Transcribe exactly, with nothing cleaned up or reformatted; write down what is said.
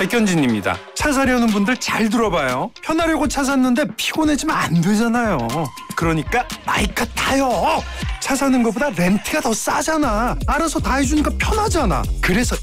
백현진입니다. 차 사려는 분들 잘 들어봐요. 편하려고 차 샀는데 피곤해지면 안 되잖아요. 그러니까 마이카 타요. 차 사는 것보다 렌트가 더 싸잖아. 알아서 다 해주니까 편하잖아. 그래서